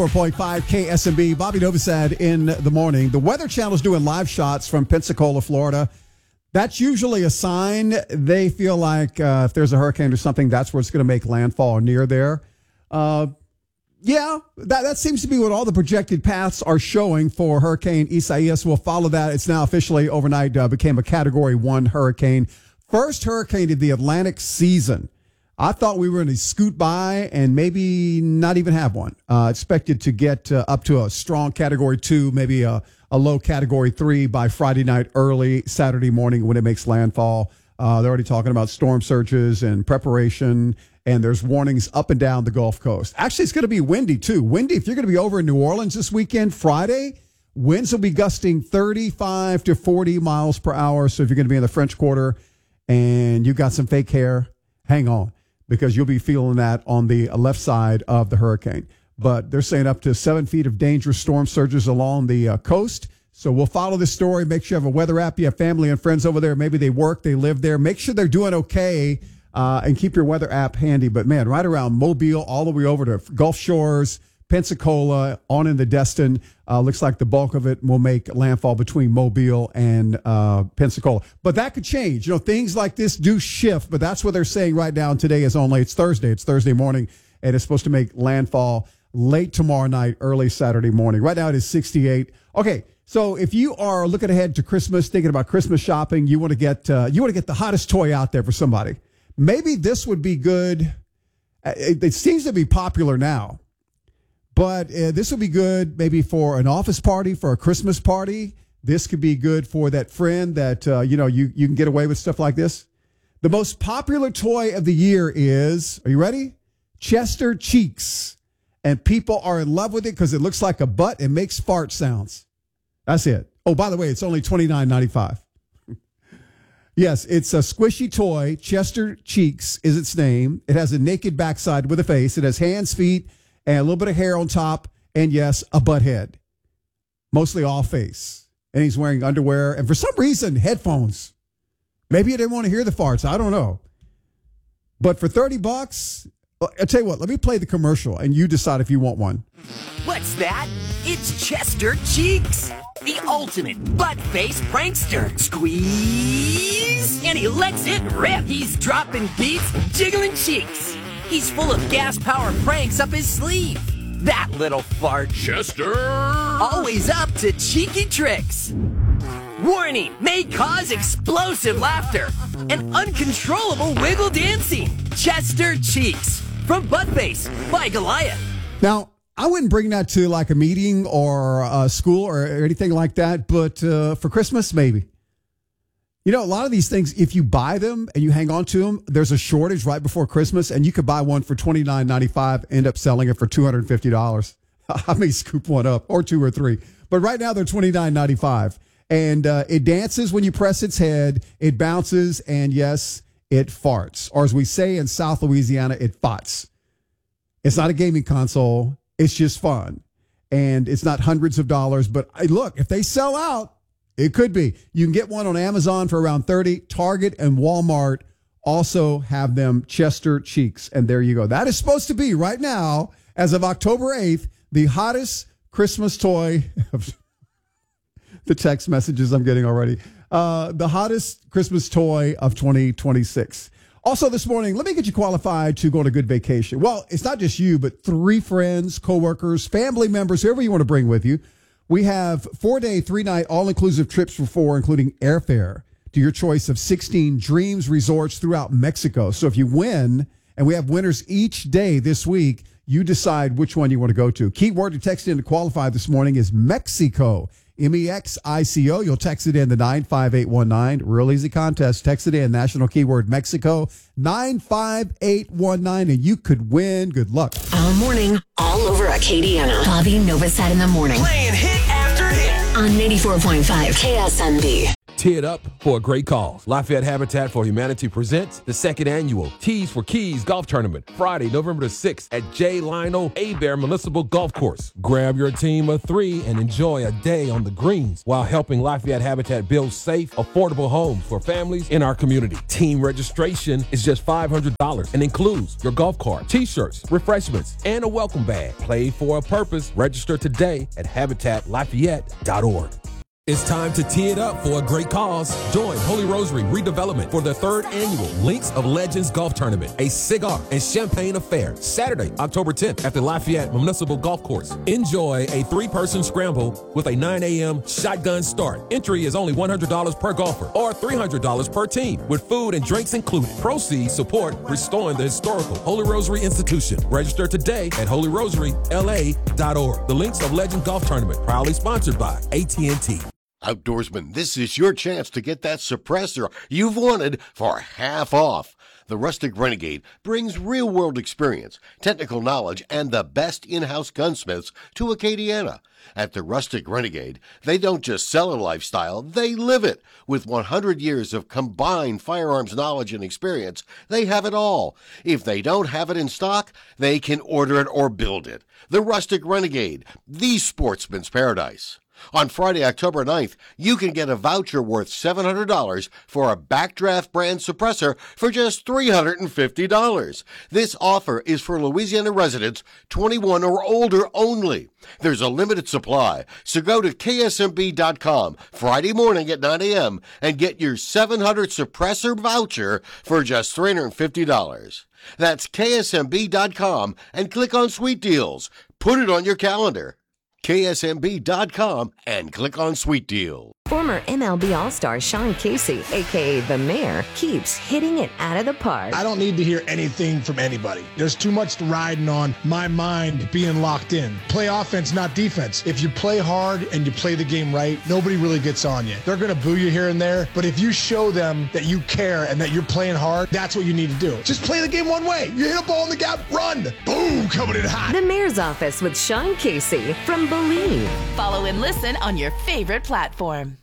4.5 KSMB. Bobby Novosad in the morning. The Weather Channel is doing live shots from Pensacola, Florida. That's usually a sign they feel like if there's a hurricane or something, that's where it's going to make landfall or near there. Yeah, that seems to be what all the projected paths are showing for Hurricane Isaias. We'll follow that. It's now officially overnight became a Category 1 hurricane. First hurricane of the Atlantic season. I thought we were going to scoot by and maybe not even have one. Expected to get up to a strong Category 2, maybe a low Category 3 by Friday night, early Saturday morning when it makes landfall. They're already talking about storm surges and preparation, and there's warnings up and down the Gulf Coast. Actually, it's going to be windy, too. Windy, if you're going to be over in New Orleans this weekend, Friday, winds will be gusting 35 to 40 miles per hour. So if you're going to be in the French Quarter and you've got some fake hair, hang on, because you'll be feeling that on the left side of the hurricane. But they're saying up to 7 feet of dangerous storm surges along the coast. So we'll follow this story. Make sure you have a weather app. You have family and friends over there. Maybe they work, they live there. Make sure they're doing okay and keep your weather app handy. But, man, right around Mobile, all the way over to Gulf Shores, Pensacola, on into Destin. Looks like the bulk of it will make landfall between Mobile and Pensacola. But that could change. You know, things like this do shift, but that's what they're saying right now. And today is it's Thursday. It's Thursday morning, and it's supposed to make landfall late tomorrow night, early Saturday morning. Right now it is 68. Okay, so if you are looking ahead to Christmas, thinking about Christmas shopping, you want to get the hottest toy out there for somebody. Maybe this would be good. It seems to be popular now. But this would be good maybe for an office party, for a Christmas party. This could be good for that friend that, you can get away with stuff like this. The most popular toy of the year is, are you ready? Chester Cheeks. And people are in love with it because it looks like a butt and makes fart sounds. That's it. Oh, by the way, it's only $29.95. Yes, it's a squishy toy. Chester Cheeks is its name. It has a naked backside with a face. It has hands, feet, and a little bit of hair on top, and yes, a butt head. Mostly all face. And he's wearing underwear, and for some reason, headphones. Maybe he didn't want to hear the farts. I don't know. But for $30, I'll tell you what, let me play the commercial, and you decide if you want one. What's that? It's Chester Cheeks, the ultimate butt-face prankster. Squeeze, and he lets it rip. He's dropping beats, jiggling cheeks. He's full of gas-powered pranks up his sleeve. That little fart. Chester! Always up to cheeky tricks. Warning, may cause explosive laughter and uncontrollable wiggle dancing. Chester Cheeks from Buttface by Goliath. Now, I wouldn't bring that to like a meeting or a school or anything like that, but for Christmas, maybe. You know, a lot of these things, if you buy them and you hang on to them, there's a shortage right before Christmas, and you could buy one for $29.95, end up selling it for $250. I may scoop one up, or two or three. But right now, they're $29.95. And it dances when you press its head, it bounces, and yes, it farts. Or as we say in South Louisiana, it fots. It's not a gaming console. It's just fun. And it's not hundreds of dollars. But look, if they sell out, it could be. You can get one on Amazon for around $30. Target and Walmart also have them, Chester Cheeks. And there you go. That is supposed to be right now, as of October 8th, the hottest Christmas toy. The text messages I'm getting already. The hottest Christmas toy of 2026. Also this morning, let me get you qualified to go on a good vacation. Well, it's not just you, but 3 friends, coworkers, family members, whoever you want to bring with you. We have 4-day, 3-night, all-inclusive trips for 4, including airfare to your choice of 16 Dreams resorts throughout Mexico. So if you win, and we have winners each day this week, you decide which one you want to go to. Keyword to text in to qualify this morning is Mexico. MEXICO. You'll text it in to 95819. Real easy contest. Text it in. National keyword Mexico 95819, and you could win. Good luck. All morning, all over Acadiana. Bobby Novosad in the morning. Playing hit after hit on 94.5 KSNB. Tee it up for a great cause. Lafayette Habitat for Humanity presents the second annual Tees for Keys Golf Tournament, Friday, November the 6th at J. Lionel Abear Municipal Golf Course. Grab your team of 3 and enjoy a day on the greens while helping Lafayette Habitat build safe, affordable homes for families in our community. Team registration is just $500 and includes your golf cart, t-shirts, refreshments, and a welcome bag. Play for a purpose. Register today at habitatlafayette.org. It's time to tee it up for a great cause. Join Holy Rosary Redevelopment for the 3rd annual Links of Legends Golf Tournament, a cigar and champagne affair, Saturday, October 10th at the Lafayette Municipal Golf Course. Enjoy a 3-person scramble with a 9 a.m. shotgun start. Entry is only $100 per golfer or $300 per team with food and drinks included. Proceeds support restoring the historical Holy Rosary Institution. Register today at holyrosary.la.org. The Links of Legends Golf Tournament, proudly sponsored by AT&T. Outdoorsman, this is your chance to get that suppressor you've wanted for half off. The Rustic Renegade brings real-world experience, technical knowledge, and the best in-house gunsmiths to Acadiana. At the Rustic Renegade, they don't just sell a lifestyle, they live it. With 100 years of combined firearms knowledge and experience, they have it all. If they don't have it in stock, they can order it or build it. The Rustic Renegade, the sportsman's paradise. On Friday, October 9th, you can get a voucher worth $700 for a Backdraft brand suppressor for just $350. This offer is for Louisiana residents 21 or older only. There's a limited supply, so go to ksmb.com Friday morning at 9 a.m. and get your 700 suppressor voucher for just $350. That's ksmb.com and click on Sweet Deals. Put it on your calendar. KSMB.com and click on Sweet Deal. Former MLB All-Star Sean Casey, a.k.a. The Mayor, keeps hitting it out of the park. I don't need to hear anything from anybody. There's too much riding on my mind being locked in. Play offense, not defense. If you play hard and you play the game right, nobody really gets on you. They're going to boo you here and there, but if you show them that you care and that you're playing hard, that's what you need to do. Just play the game one way. You hit a ball in the gap, run. Boom, coming in hot. The Mayor's Office with Sean Casey from Believe. Follow and listen on your favorite platform.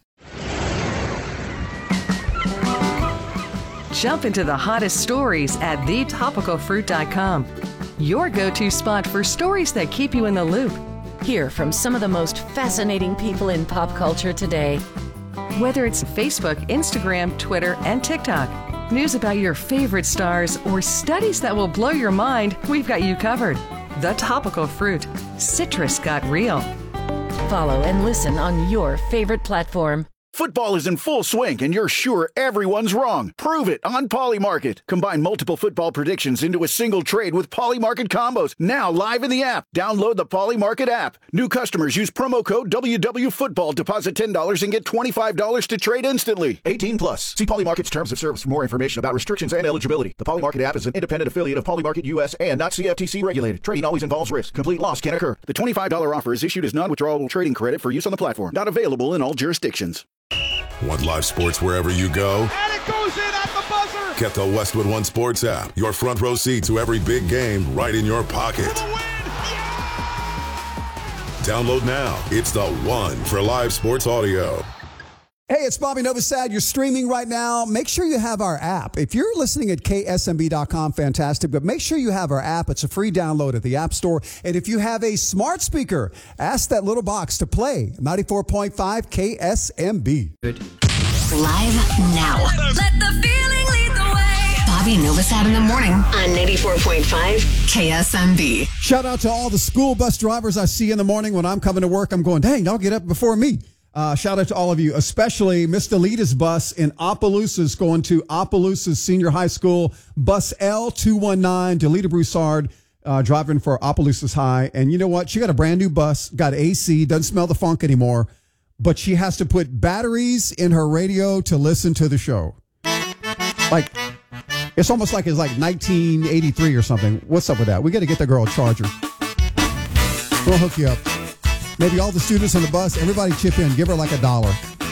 Jump into the hottest stories at thetopicalfruit.com. Your go-to spot for stories that keep you in the loop. Hear from some of the most fascinating people in pop culture today. Whether it's Facebook, Instagram, Twitter, and TikTok, news about your favorite stars, or studies that will blow your mind, we've got you covered. The Topical Fruit. Citrus got real. Follow and listen on your favorite platform. Football is in full swing, and you're sure everyone's wrong. Prove it on Polymarket. Combine multiple football predictions into a single trade with Polymarket combos. Now live in the app. Download the Polymarket app. New customers use promo code WWFootball. Deposit $10 and get $25 to trade instantly. 18 plus. See Polymarket's terms of service for more information about restrictions and eligibility. The Polymarket app is an independent affiliate of Polymarket US and not CFTC regulated. Trading always involves risk. Complete loss can occur. The $25 offer is issued as non-withdrawable trading credit for use on the platform. Not available in all jurisdictions. Want live sports wherever you go? And it goes in at the buzzer! Get the Westwood One Sports app. Your front row seat to every big game right in your pocket. For the win! Yeah! Download now. It's the one for live sports audio. Hey, it's Bobby Novosad. You're streaming right now. Make sure you have our app. If you're listening at ksmb.com, fantastic, but make sure you have our app. It's a free download at the App Store. And if you have a smart speaker, ask that little box to play 94.5 KSMB. Live now. Let the feeling lead the way. Bobby Novosad in the morning on 94.5 KSMB. Shout out to all the school bus drivers I see in the morning when I'm coming to work. I'm going, dang, y'all get up before me. Shout out to all of you, especially Miss Delita's bus in Opelousas going to Opelousas Senior High School. Bus L219, Delita Broussard, driving for Opelousas High. And you know what? She got a brand new bus, got AC, doesn't smell the funk anymore, but she has to put batteries in her radio to listen to the show. Like, it's almost like it's like 1983 or something. What's up with that? We got to get the girl a charger. We'll hook you up. Maybe all the students on the bus, everybody chip in. Give her like $1.